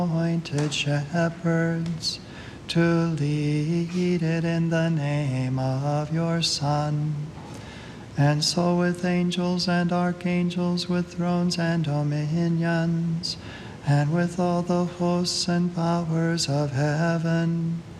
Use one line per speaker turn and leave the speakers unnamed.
anointed shepherds to lead it in the name of your Son. And so with angels and archangels, with thrones and dominions, and with all the hosts and powers of heaven,